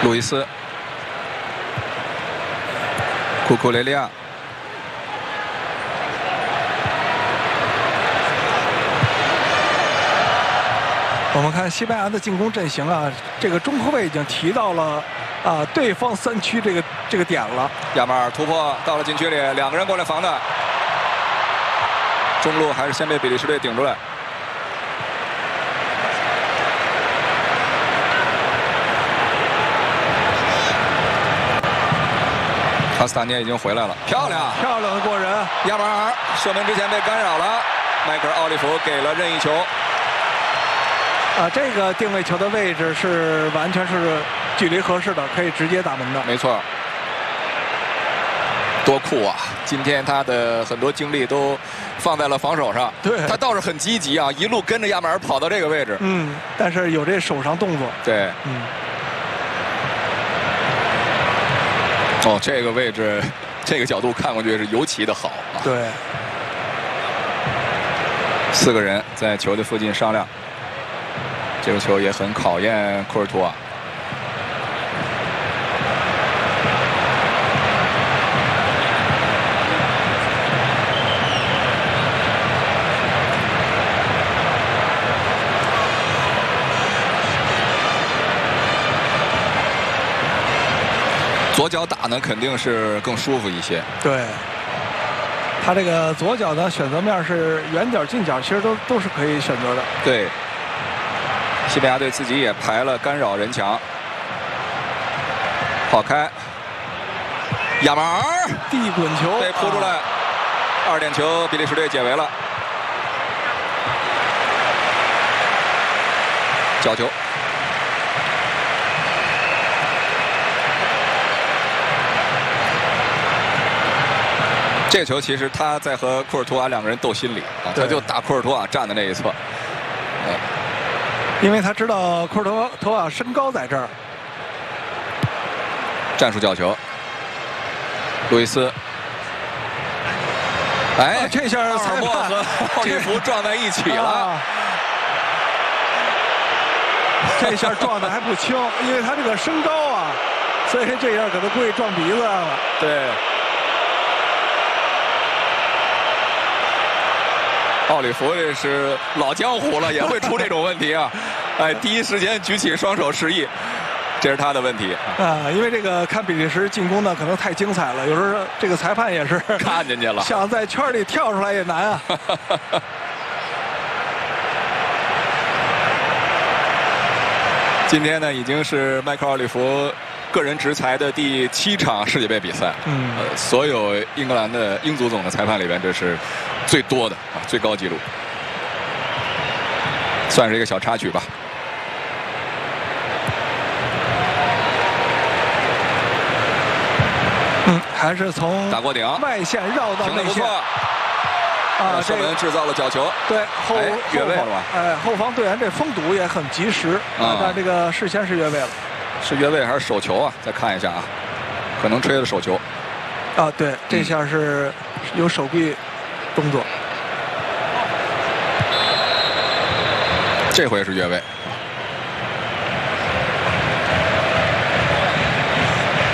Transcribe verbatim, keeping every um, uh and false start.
路易斯、库库雷利亚。 我们看西班牙的进攻阵型啊，这个中后卫已经提到了啊对方三区这个这个点了。 亚马尔突破到了禁区里，两个人过来防的，中路还是先被比利时队顶出来。卡斯塔涅已经回来了，漂亮， 漂亮的过人。 亚马尔射门之前被干扰了，迈克尔·奥利弗给了任意球。 啊，这个定位球的位置是完全是距离合适的，可以直接打门的。 没错，多酷啊！今天他的很多精力都放在了防守上。 对， 他倒是很积极啊，一路跟着亚马尔跑到这个位置。 嗯，但是有这手上动作。 对， 嗯。 哦，这个位置，这个角度看过去是尤其的好啊。 对。 四个人在球的附近商量。 这个球也很考验库尔图瓦。左脚打呢，肯定是更舒服一些。 对。他这个左脚的选择面是远角、近角，其实都都是可以选择的。 对。 西班牙队自己也排了干扰人墙，跑开，亚马尔地滚球被扑出来，二点球，比利时队解围了。角球，这个球其实他在和库尔图瓦两个人斗心理啊，他就打库尔图瓦站的那一侧，哎。 因为他知道库尔图图瓦身高在这儿。 战术角球，路易斯，哎， 啊、这下阿尔默和奥利弗撞在一起了。啊、 这下撞的还不轻，因为他这个身高啊，所以这下可能故意撞鼻子上了。 对。 奥利弗这是老江湖了，也会出这种问题啊！哎，第一时间举起双手示意，这是他的问题啊。因为这个看比利时进攻呢，可能太精彩了，有时候这个裁判也是看见去了， 想在圈里跳出来也难啊。 今天呢，已经是迈克尔·奥利弗个人执裁的第七场世界杯比赛。 嗯， 呃，所有英格兰的英足总的裁判里边，这是最多的啊，最高纪录，算是一个小插曲吧。 嗯，还是从打过顶， 外线绕到内线。 啊，射门制造了角球。 对，后哎越位了吧？ 哎，后防队员这封堵也很及时啊，但这个事先是越位了。 是越位还是手球啊？再看一下啊，可能吹的手球。 啊，对，这下是有手臂动作。 这回是越位。